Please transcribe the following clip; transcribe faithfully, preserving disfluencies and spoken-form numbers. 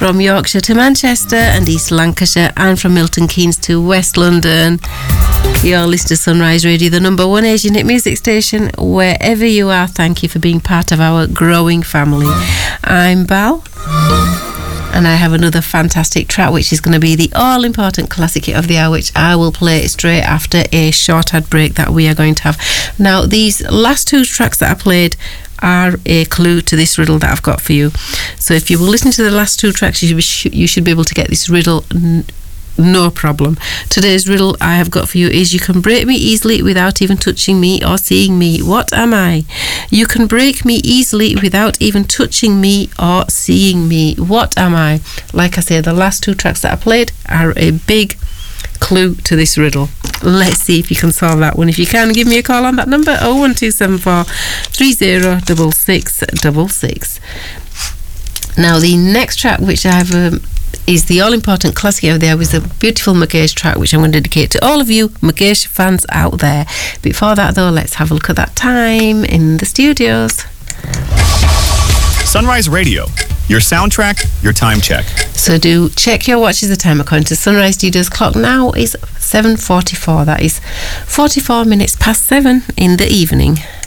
From Yorkshire to Manchester and East Lancashire, and from Milton Keynes to West London. You're listening to Sunrise Radio, the number one Asian hit music station. Wherever you are, thank you for being part of our growing family. I'm Bal, and I have another fantastic track, which is going to be the all-important classic hit of the hour, which I will play straight after a short ad break that we are going to have. Now, these last two tracks that I played are a clue to this riddle that I've got for you. So if you will listen to the last two tracks, you should be, you should be able to get this riddle n- no problem. Today's riddle I have got for you is: you can break me easily without even touching me or seeing me. What am I? You can break me easily without even touching me or seeing me. What am I? Like I say, the last two tracks that I played are a big clue to this riddle. Let's see if you can solve that one. If you can, give me a call on that number, oh one two seven four three oh six six six six. Now, the next track which I have um, is the all-important classic of the hour, is a beautiful Mukesh track, which I'm going to dedicate to all of you Mukesh fans out there. Before that, though, let's have a look at that time in the studios. Sunrise Radio, your soundtrack, your time check. So do check your watches. The time according to Sunrise Studios clock now is seven forty-four. That is forty-four minutes past seven in the evening.